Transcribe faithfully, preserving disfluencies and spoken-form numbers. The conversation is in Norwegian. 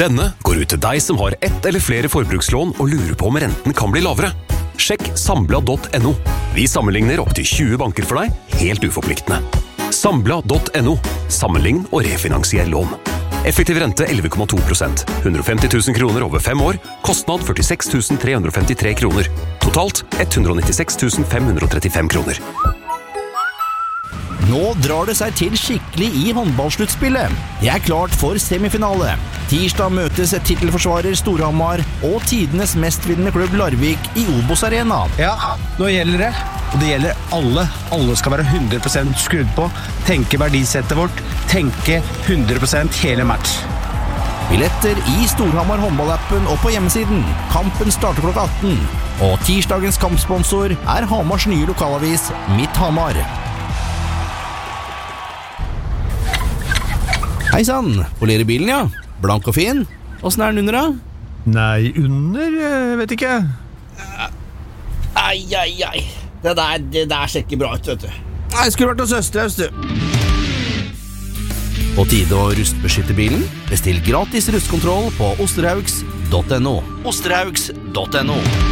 Denne går ut til deg som har ett eller flere forbrukslån og lurer på om renten kan bli lavere. Sjekk sambla punktum no. Vi sammenligner opp til tjue banker for deg, helt uforpliktende. sambla punktum no. Sammenlign og refinansier lån. Effektiv rente elleve komma to prosent. hundre og femti tusen kroner over fem år. Kostnad førtiseks tusen tre hundre og femtitre kroner. Totalt ett hundre og nittiseks tusen fem hundre og trettifem kroner. Nå drar det seg til skikkelig i håndballsluttspillet. Det er klart for semifinale. Tirsdag møtes titelforsvarer Storhamar og tidenes mestvinnende klubb Larvik i Obos Arena. Ja, nå gjelder det. Og det gjelder alle. Alle skal være hundre prosent skrudd på. Tenke verdisettet vårt. Tenke hundre prosent hele match. Billetter i Storhamar håndballappen og på hjemmesiden. Kampen starter klokka atten. Og tirsdagens kampsponsor er Hamars nye lokalavis Mitt Hamar. Hei sann, polerer bilen ja. Blank og fin. Hvordan er den under da? Nei, under, jeg vet ikke. Ai, ai, ai. Det der, det der ser ikke bra ut, vet du. Nei, jeg skulle vært hos Østerhaus, du. På tide å rustbeskytte bilen? Bestill gratis rustkontroll på osterhaugs punktum no. osterhaugs punktum no